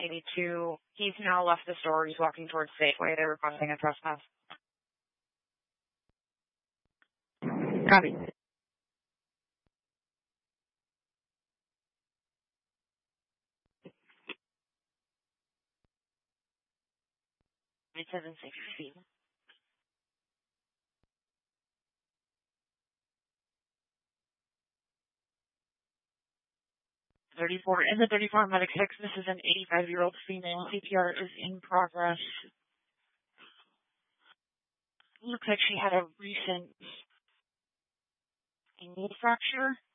82. He's now left the store. He's walking towards Safeway. They're requesting a trespass. Copy. 760. 34. In the 34 Medic 6, this is an 85-year-old female. CPR is in progress. Looks like she had a recent ankle fracture.